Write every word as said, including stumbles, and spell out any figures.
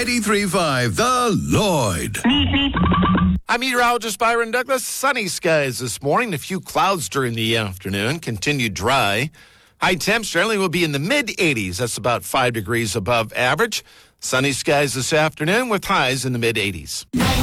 ninety-three point five, The Lloyd. I'm meteorologist Byron Douglas. Sunny skies this morning. A few clouds during the afternoon. Continued dry. High temps generally will be in the mid eighties. That's about five degrees above average. Sunny skies this afternoon with highs in the mid eighties.